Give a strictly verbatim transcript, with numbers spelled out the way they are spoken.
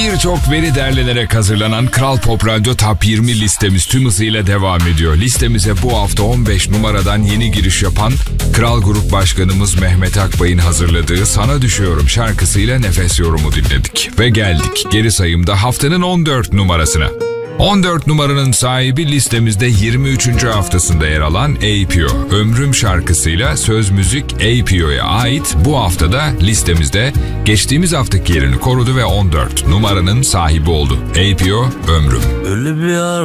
Birçok veri derlenerek hazırlanan Kral Pop Radyo Top yirmi listemiz tüm hızıyla devam ediyor. Listemize bu hafta on beş numaradan yeni giriş yapan Kral Grup Başkanımız Mehmet Akbay'ın hazırladığı Sana Düşüyorum şarkısıyla nefes yorumu dinledik. Ve geldik geri sayımda haftanın on dört numarasına. on dört numaranın sahibi listemizde yirmi üçüncü haftasında yer alan A P O. Ömrüm şarkısıyla söz müzik A P O'ya ait bu haftada listemizde geçtiğimiz haftaki yerini korudu ve on dört numaranın sahibi oldu. A P O, Ömrüm. Öyle bir